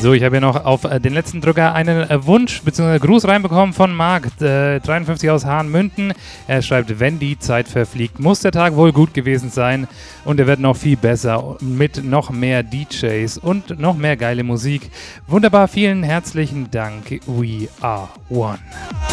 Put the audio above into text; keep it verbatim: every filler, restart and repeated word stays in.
So, ich habe hier noch auf äh, den letzten Drücker einen äh, Wunsch bzw. Gruß reinbekommen von Marc, äh, dreiundfünfzig aus Hahn-Münten. Er schreibt, wenn die Zeit verfliegt, muss der Tag wohl gut gewesen sein und er wird noch viel besser mit noch mehr D Js und noch mehr geile Musik. Wunderbar, vielen herzlichen Dank. We are one.